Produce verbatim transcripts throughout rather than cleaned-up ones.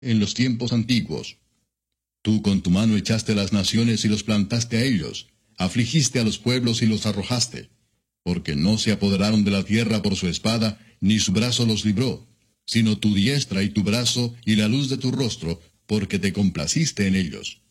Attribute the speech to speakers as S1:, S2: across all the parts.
S1: en los tiempos antiguos. Tú con tu mano echaste a las naciones y los plantaste a ellos, afligiste a los pueblos y los arrojaste, porque no se apoderaron de la tierra por su espada, ni su brazo los libró, sino tu diestra y tu brazo y la luz de tu rostro, porque te complaciste en ellos.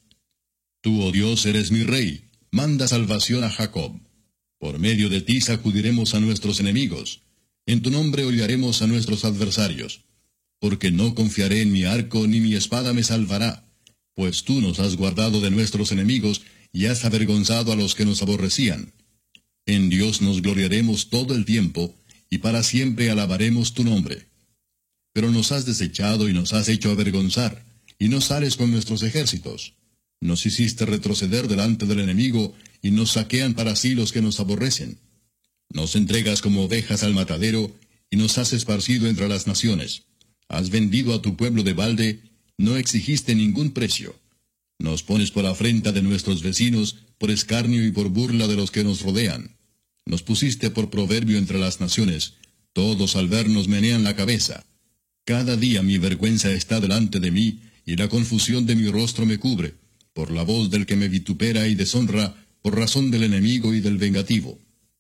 S1: Tú, oh Dios, eres mi rey, manda salvación a Jacob. Por medio de ti sacudiremos a nuestros enemigos, en tu nombre hollaremos a nuestros adversarios. Porque no confiaré en mi arco, ni mi espada me salvará, pues tú nos has guardado de nuestros enemigos, y has avergonzado a los que nos aborrecían. En Dios nos gloriaremos todo el tiempo, y para siempre alabaremos tu nombre. Pero nos has desechado y nos has hecho avergonzar, y no sales con nuestros ejércitos. Nos hiciste retroceder delante del enemigo, y nos saquean para sí los que nos aborrecen. Nos entregas como ovejas al matadero, y nos has esparcido entre las naciones. Has vendido a tu pueblo de balde, no exigiste ningún precio. Nos pones por afrenta de nuestros vecinos, por escarnio y por burla de los que nos rodean. Nos pusiste por proverbio entre las naciones, todos al vernos menean la cabeza. Cada día mi vergüenza está delante de mí, y la confusión de mi rostro me cubre, por la voz del que me vitupera y deshonra, por razón del enemigo y del vengativo.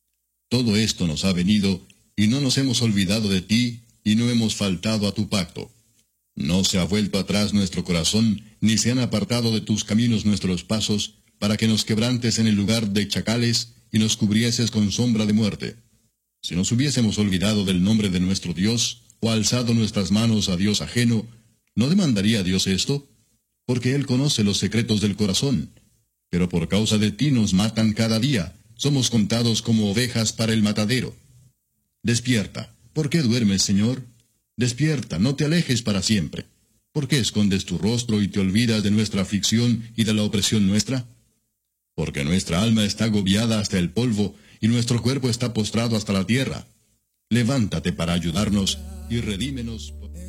S1: Todo esto nos ha venido, y no nos hemos olvidado de ti, y no hemos faltado a tu pacto. No se ha vuelto atrás nuestro corazón, ni se han apartado de tus caminos nuestros pasos, para que nos quebrantes en el lugar de chacales, y nos cubrieses con sombra de muerte. Si nos hubiésemos olvidado del nombre de nuestro Dios, o alzado nuestras manos a Dios ajeno, ¿no demandaría Dios esto? Porque Él conoce los secretos del corazón. Pero por causa de ti nos matan cada día, somos contados como ovejas para el matadero. Despierta, ¿por qué duermes, Señor? Despierta, no te alejes para siempre. ¿Por qué escondes tu rostro y te olvidas de nuestra aflicción y de la opresión nuestra? Porque nuestra alma está agobiada hasta el polvo, y nuestro cuerpo está postrado hasta la tierra. Levántate para ayudarnos, y redímenos